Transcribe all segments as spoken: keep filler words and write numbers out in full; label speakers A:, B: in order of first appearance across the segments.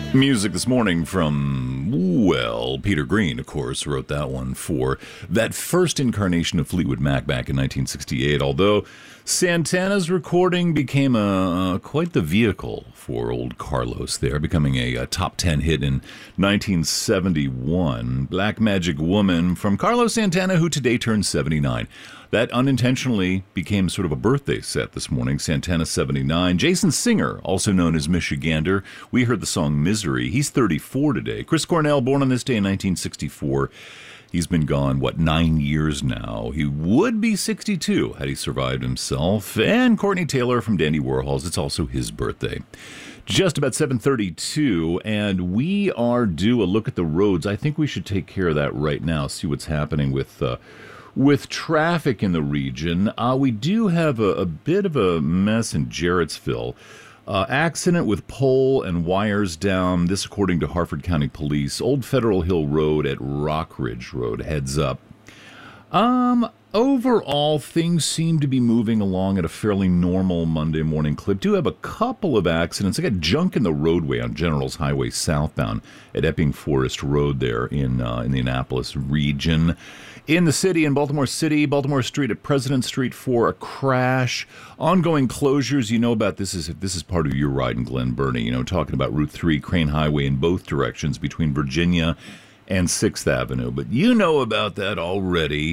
A: Music this morning from, well, Peter Green, of course, wrote that one for that first incarnation of Fleetwood Mac back in nineteen sixty-eight, although Santana's recording became a, uh, quite the vehicle for old Carlos there, becoming a, a top ten hit in nineteen seventy-one. Black Magic Woman from Carlos Santana, who today turns seventy-nine. That unintentionally became sort of a birthday set this morning. Santana, seventy-nine. Jason Singer, also known as Michigander. We heard the song Misery. He's thirty-four today. Chris Cornell, born on this day in nineteen sixty-four. He's been gone, what, nine years now. He would be sixty-two had he survived himself. And Courtney Taylor from Dandy Warhols. It's also his birthday. Just about seven thirty-two, and we are due a look at the roads. I think we should take care of that right now, see what's happening with... Uh, With traffic in the region. Uh, we do have a, a bit of a mess in Jarrettsville. Uh, accident with pole and wires down. This according to Harford County Police. Old Federal Hill Road at Rockridge Road. Heads up. Um, overall, things seem to be moving along at a fairly normal Monday morning clip. Do have a couple of accidents. I got junk in the roadway on Generals Highway southbound at Epping Forest Road there in uh, in the Annapolis region. In the city, in Baltimore City, Baltimore Street at President Street for a crash. Ongoing closures, you know about this is this is part of your ride in Glen Burnie, you know, talking about Route three, Crane Highway in both directions between Virginia and sixth Avenue. But you know about that already.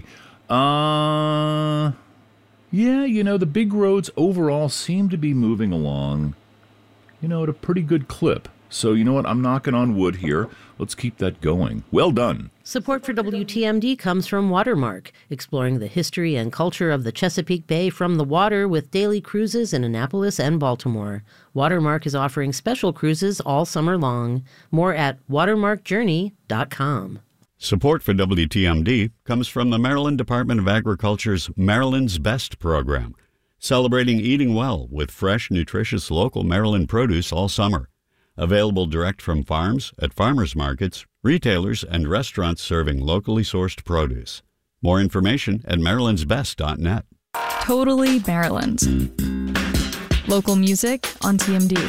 A: Uh, yeah, you know, the big roads overall seem to be moving along, you know, at a pretty good clip. So, you know what? I'm knocking on wood here. Let's keep that going. Well done.
B: Support for W T M D comes from Watermark, exploring the history and culture of the Chesapeake Bay from the water with daily cruises in Annapolis and Baltimore. Watermark is offering special cruises all summer long. More at watermark journey dot com.
C: Support for W T M D comes from the Maryland Department of Agriculture's Maryland's Best program, celebrating eating well with fresh, nutritious local Maryland produce all summer. Available direct from farms, at farmers markets, retailers, and restaurants serving locally sourced produce. More information at marylands best dot net.
D: Totally Maryland. Local music on T M D.